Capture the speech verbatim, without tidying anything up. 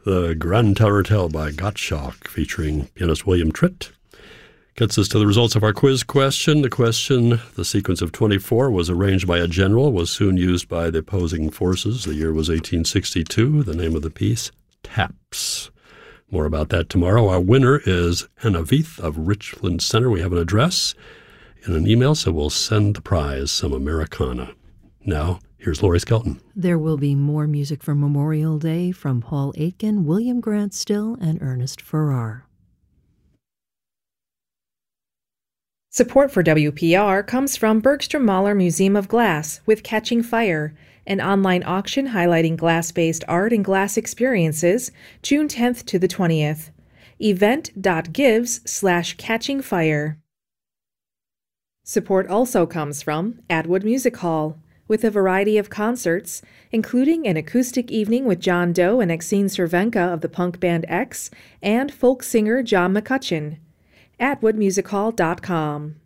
The Grand Tarantelle by Gottschalk, featuring pianist William Tritt, gets us to the results of our quiz question. The question, the sequence of twenty-four, was arranged by a general, was soon used by the opposing forces. The year was eighteen sixty-two. The name of the piece, Taps. More about that tomorrow. Our winner is Anna Veith of Richland Center. We have an address and an email, so we'll send the prize, some Americana. Now, here's Lori Skelton. There will be more music for Memorial Day from Paul Aitken, William Grant Still, and Ernest Farrar. Support for W P R comes from Bergstrom Mahler Museum of Glass with Catching Fire, an online auction highlighting glass-based art and glass experiences, June tenth to the twentieth. event.gives slash catching fire. Support also comes from Atwood Music Hall, with a variety of concerts, including an acoustic evening with John Doe and Exene Cervenka of the punk band X, and folk singer John McCutcheon. atwood music hall dot com.